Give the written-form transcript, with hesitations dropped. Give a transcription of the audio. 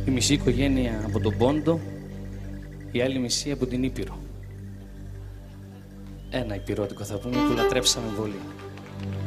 Η μισή οικογένεια από τον Πόντο, η άλλη μισή από την Ήπειρο. Ένα υπηρώτικο θα πούμε που λατρέψαμε πολύ.